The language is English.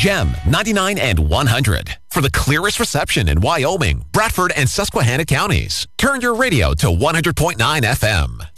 Gem 99 and 100. For the clearest reception in Wyoming, Bradford, and Susquehanna counties. Turn your radio to 100.9 FM.